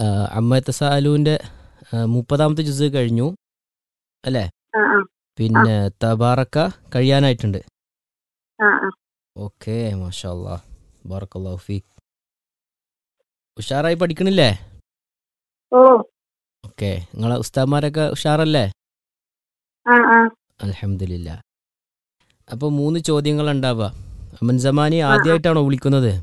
അമ്മത്തെ സാലൂന്റെ 30ാമത്തെ ജുസ് കഴിഞ്ഞു അല്ലേ? പിന്നെ തബാറക്ക കഴിയാനായിട്ടുണ്ട്. ഓക്കെ, മാഷാ അല്ലാഹ്, ബറക്കല്ലാഹു ഫീക്. ഉഷാറായി പഠിക്കണില്ലേ? ഓക്കെ, നിങ്ങളെ ഉസ്താദ്മാരൊക്കെ ഉഷാറല്ലേ? അൽഹംദുലില്ലാ. അപ്പോൾ 3 ചോദ്യങ്ങൾ ഉണ്ടാവുക. അമൻ സമാനി ആദ്യമായിട്ടാണോ വിളിക്കുന്നത്?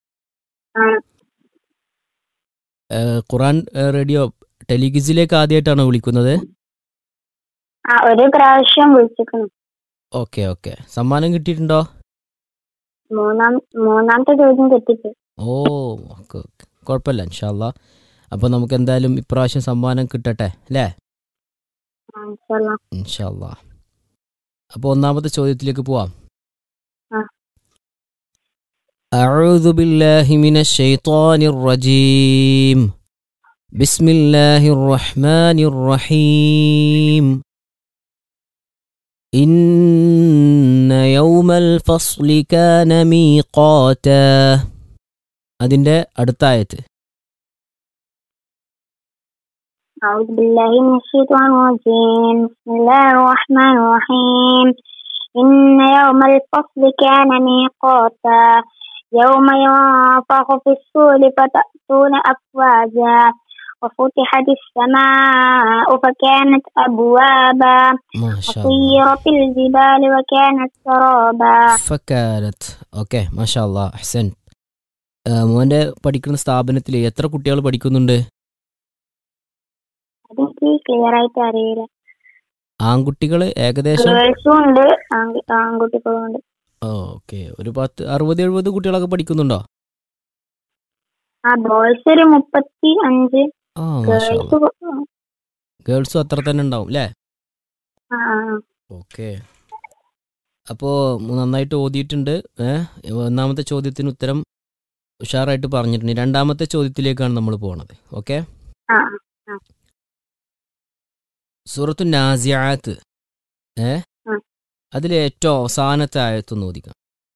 ഖുറാൻ റേഡിയോ ടെലിഗിസിലേക്ക് ആദ്യമായിട്ടാണോ വിളിക്കുന്നത്? ഒരു പ്രാവശ്യം വിളിച്ചിരിക്കുന്നു. Okay okay. സമ്മാനം കിട്ടിയിട്ടുണ്ടോ? മൂന്നാമത്തെ ചോദ്യം തെറ്റിച്ചു. ഓ, കുഴപ്പമില്ല, ഇൻഷാ അല്ലാ. അപ്പോൾ നമുക്ക് എന്തായാലും ഇപ്രാവശ്യം സമ്മാനം കിട്ടട്ടെ അല്ലേ? ഇൻഷാ അല്ലാ. അപ്പോൾ ഒന്നാമത്തെ ചോദ്യത്തിലേക്ക് പോവാം. അഊദു ബില്ലാഹി മിനശ് ശൈത്വാനിർ റജീം. ബിസ്മില്ലാഹിർ റഹ്മാനിർ റഹീം. ഇന്ന യൗമൽ ഫസ്ലി കാന മീഖാതാ. അതിന്റെ അടുത്ത ആയത്ത്. أعوذ بالله من الشيطان الرجيم. بسم الله الرحمن الرحيم. إن يوم الفصل كان ميقاتا يوم ينفخ في الصور فتأتون أفواجا وفتحت السماء فكانت أبوابا وسيرت الجبال وكانت سرابا فكانت. ഓക്കെ, മാഷാ അല്ലാഹ്, അഹ്സൻ. മോന്റെ പഠിക്കുന്ന സ്ഥാപനത്തിൽ എത്ര കുട്ടികൾ പഠിക്കുന്നുണ്ട്? ക്ലിയർ ആയിട്ട് അറിയില്ല. ആൺകുട്ടികൾ ഏകദേശം? ഉണ്ട്, ആൺകുട്ടികളുണ്ട്. ഓക്കെ, ഒരു 60-70 കുട്ടികളൊക്കെ പഠിക്കുന്നുണ്ടോ? ബോയ്സ് ഒരു 35. ഗേൾസും അത്ര തന്നെ ഉണ്ടാവും അല്ലേ? ഓക്കെ, അപ്പോൾ നന്നായിട്ട് ഓതിയിട്ടുണ്ട്. ഒന്നാമത്തെ ചോദ്യത്തിന് ഉത്തരം ഉഷാറായിട്ട് പറഞ്ഞിട്ടുണ്ട്. രണ്ടാമത്തെ ചോദ്യത്തിലേക്കാണ് നമ്മൾ പോണത്. ഓക്കെ, സൂറത്തു നാസിയാത്ത് അതിലെ ഏറ്റവും അവസാനത്തെ ആയത്തൊന്ന് ഓദിക്കാം.